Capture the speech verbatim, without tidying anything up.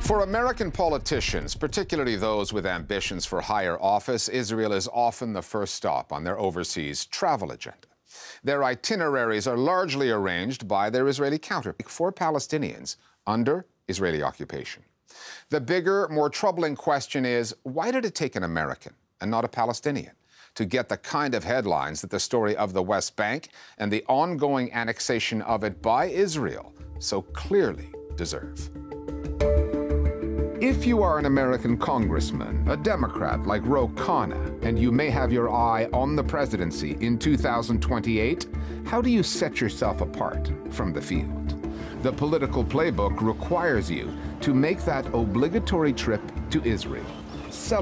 For American politicians, particularly those with ambitions for higher office, Israel is often the first stop on their overseas travel agenda. Their itineraries are largely arranged by their Israeli counterpart for Palestinians under Israeli occupation. The bigger, more troubling question is, why did it take an American and not a Palestinian to get the kind of headlines that the story of the West Bank and the ongoing annexation of it by Israel so clearly deserve? If you are an American congressman, a Democrat like Ro Khanna, and you may have your eye on the presidency in two thousand twenty-eight, how do you set yourself apart from the field? The political playbook requires you to make that obligatory trip to Israel.